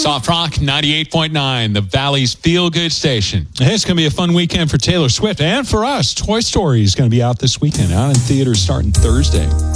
Soft Rock 98.9, the Valley's feel-good station. Hey, it's going to be a fun weekend for Taylor Swift and for us. Toy Story is going to be out this weekend, out in theaters starting Thursday.